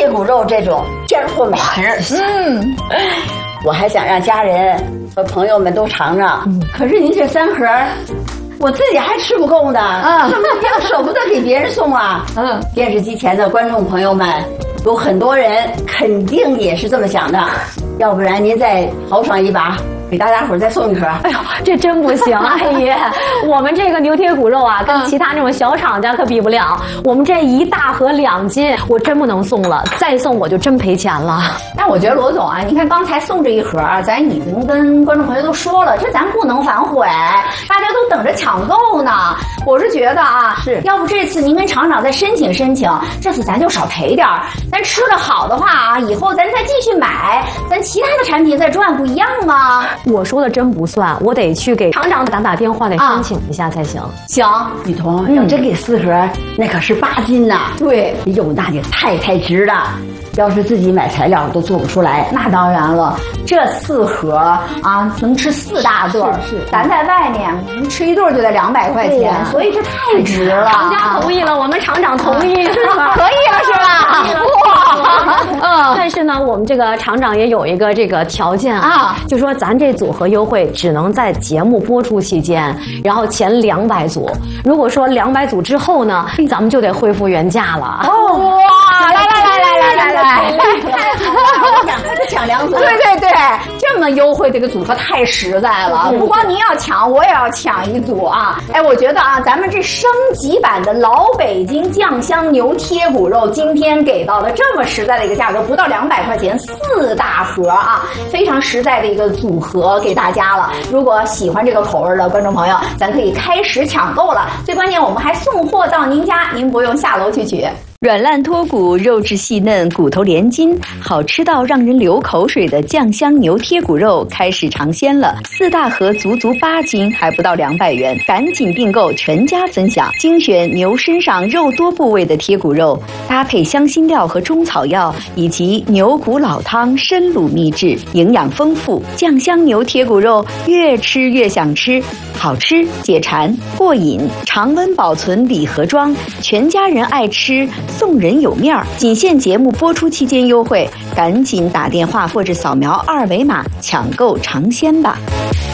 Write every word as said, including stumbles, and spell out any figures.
贴骨肉这种尖货美食。嗯，我还想让家人和朋友们都尝尝。嗯、可是您这三盒，我自己还吃不够呢。啊，怎么要舍不得给别人送啊？嗯，电视机前的观众朋友们，有很多人肯定也是这么想的。要不然您再豪爽一把，给大家伙再送一盒。 哎呦，这真不行，阿姨，我们这个牛贴骨肉啊，跟其他那种小厂家可比不了。我们这一大盒两斤，我真不能送了，再送我就真赔钱了。 但我觉得罗总啊，你看刚才送这一盒，咱已经跟观众朋友都说了，这咱不能反悔，大家都等着抢购呢。我是觉得啊，是要不这次您跟厂长再申请申请，这次咱就少赔点儿。咱吃的好的话啊，以后咱再继续买，咱其他的产品再赚，不一样吗？ 我说的真不算，我得去给厂长打打电话，得申请一下才行。 啊、行， 雨桐，嗯、要真给四盒，那可是八斤呐。 对， 哟，那就太太值了。要是自己买材料都做不出来， 那当然了。这四盒啊，能吃四大顿。 是是， 咱在外面吃一顿就得两百块钱，啊、所以这太值了。 厂家同意了，我们厂长同意是吧？ 可以了是吧？哇， 嗯。但是呢，我们这个厂长也有一个这个条件啊，就说咱这组合优惠只能在节目播出期间，然后前两百组。如果说两百组之后呢，咱们就得恢复原价了。 哦，哇，来来来来来来来。 太好了，我赶快抢两组。 对对对，这么优惠，这个组合太实在了。不光您要抢，我也要抢一组啊！哎，我觉得啊，咱们这升级版的老北京酱香牛贴骨肉，今天给到了这么实在的一个价格，不到两百块钱，四大盒啊，非常实在的一个组合给大家了。如果喜欢这个口味的观众朋友，咱可以开始抢购了。最关键，我们还送货到您家，您不用下楼去取。 软烂脱骨，肉质细嫩，骨头连筋，好吃到让人流口水的酱香牛贴骨肉开始尝鲜了。四大盒足足八斤，还不到两百元，赶紧订购，全家分享。精选牛身上肉多部位的贴骨肉，搭配香辛料和中草药，以及牛骨老汤深卤秘制，营养丰富。酱香牛贴骨肉越吃越想吃，好吃解馋过瘾，常温保存礼盒装，全家人爱吃。送人有面儿，仅限节目播出期间优惠，赶紧打电话或者扫描二维码抢购尝鲜吧。